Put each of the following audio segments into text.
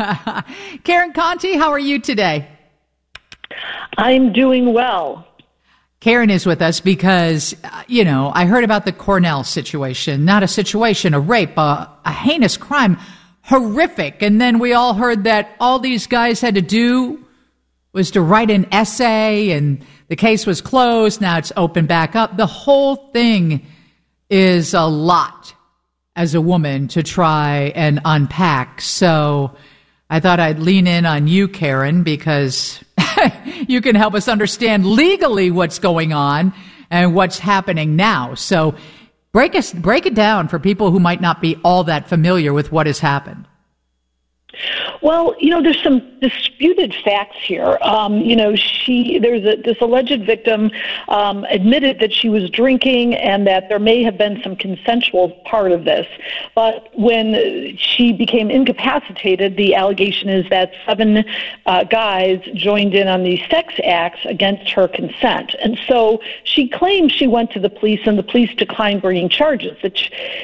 Karen Conti, how are you today? I'm doing well. Karen is with us because, I heard about the Cornell situation, not a situation, a rape, a heinous crime, horrific. And then we all heard that all these guys had to do was to write an essay and the case was closed. Now it's open back up. The whole thing is a lot as a woman to try and unpack. So I thought I'd lean in on you, Karen, because you can help us understand legally what's going on and what's happening now. So break it down for people who might not be all that familiar with what has happened. Well, there's some disputed facts here. This alleged victim admitted that she was drinking and that there may have been some consensual part of this. But when she became incapacitated, the allegation is that 7 guys joined in on these sex acts against her consent. And so she claims she went to the police and the police declined bringing charges. That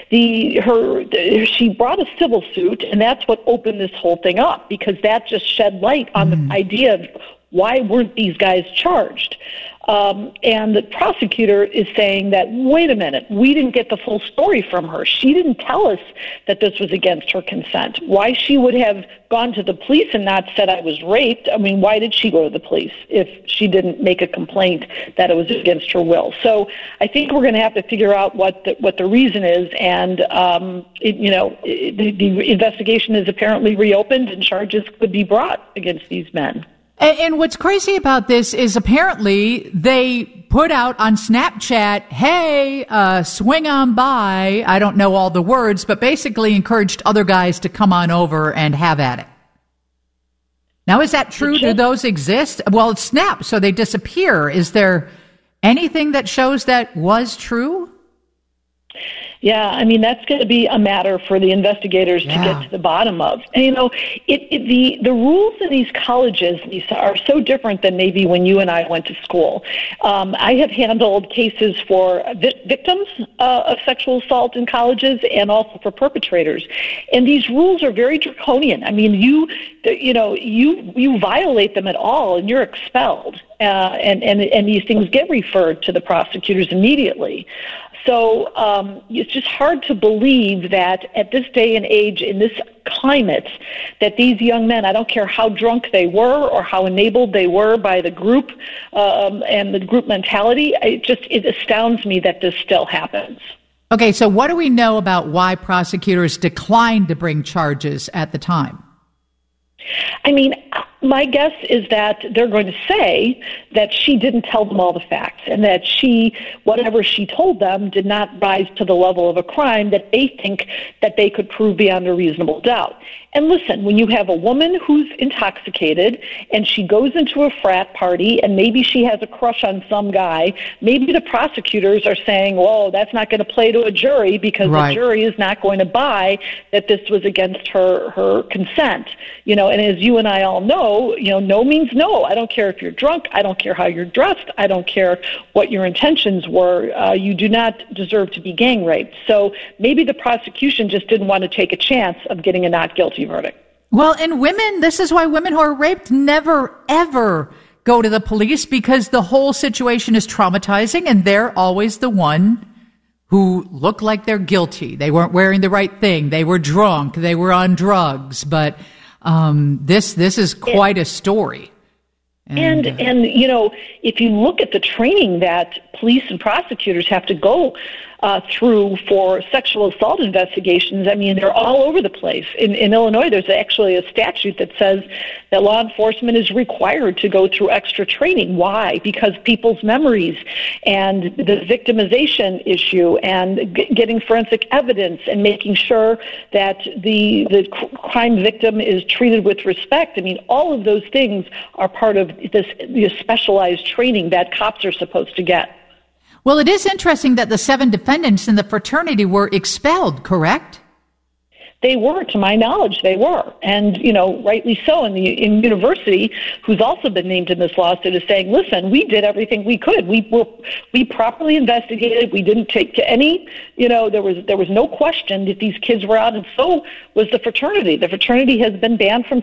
she brought a civil suit, and that's what opened this whole thing up, because that just shed light on the idea of why weren't these guys charged. And the prosecutor is saying that, wait a minute, we didn't get the full story from her. She didn't tell us that this was against her consent. Why she would have gone to the police and not said I was raped? I mean, why did she go to the police if she didn't make a complaint that it was against her will? So I think we're going to have to figure out what the reason is. And, the investigation is apparently reopened and charges could be brought against these men. And what's crazy about this is apparently they put out on Snapchat, hey, swing on by. I don't know all the words, but basically encouraged other guys to come on over and have at it. Now, is that true? Do those exist? Well, it's Snap, so they disappear. Is there anything that shows that was true? Yeah, I mean, that's going to be a matter for the investigators to get to the bottom of. And, the rules in these colleges, Lisa, are so different than maybe when you and I went to school. I have handled cases for victims of sexual assault in colleges and also for perpetrators. And these rules are very draconian. I mean, you violate them at all and you're expelled. And these things get referred to the prosecutors immediately. So it's just hard to believe that at this day and age, in this climate, that these young men, I don't care how drunk they were or how enabled they were by the group and the group mentality, it astounds me that this still happens. Okay, so what do we know about why prosecutors declined to bring charges at the time? I mean, my guess is that they're going to say that she didn't tell them all the facts and that whatever she told them did not rise to the level of a crime that they think that they could prove beyond a reasonable doubt. And listen, when you have a woman who's intoxicated and she goes into a frat party and maybe she has a crush on some guy, maybe the prosecutors are saying, whoa, that's not going to play to a jury because the jury is not going to buy that this was against her consent. And as you and I all know, no means no. I don't care if you're drunk. I don't care how you're dressed. I don't care what your intentions were. You do not deserve to be gang raped. So maybe the prosecution just didn't want to take a chance of getting a not guilty verdict. Well, and women, this is why women who are raped never, ever go to the police, because the whole situation is traumatizing and they're always the one who look like they're guilty. They weren't wearing the right thing. They were drunk. They were on drugs. But this is quite a story. And if you look at the training that police and prosecutors have to go through for sexual assault investigations, I mean, they're all over the place. In Illinois, there's actually a statute that says that law enforcement is required to go through extra training. Why? Because people's memories and the victimization issue and getting forensic evidence and making sure that the crime victim is treated with respect. I mean, all of those things are part of this specialized training that cops are supposed to get. Well, it is interesting that the 7 defendants in the fraternity were expelled, correct? They were, to my knowledge, they were. And, rightly so. And in university, who's also been named in this lawsuit, is saying, listen, we did everything we could. We properly investigated. We didn't take any, there was no question that these kids were out. And so was the fraternity. The fraternity has been banned from